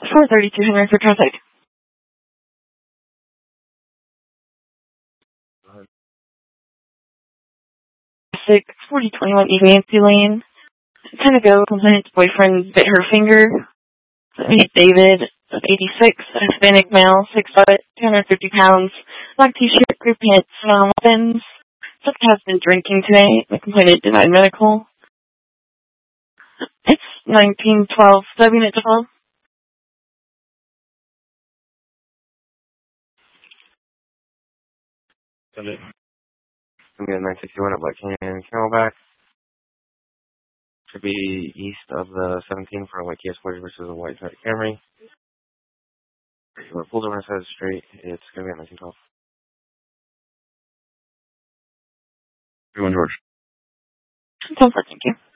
432 Henry for traffic. 4021 East Nancy Lane. 10 ago, complainant's boyfriend bit her finger. David, 86, Hispanic male, 6 foot, 250 pounds, black t-shirt, group pants, weapons. Suspect has been drinking today. The complainant denied medical. It's 1912, 7 minutes to 12. I'm getting 961 at Black Canyon Camelback. Should be east of the 17 for a white Kia Sportage versus a white Toyota Camry. We're pulled over on the side of the street. It's going to be at 1912. 31 George. Thank you.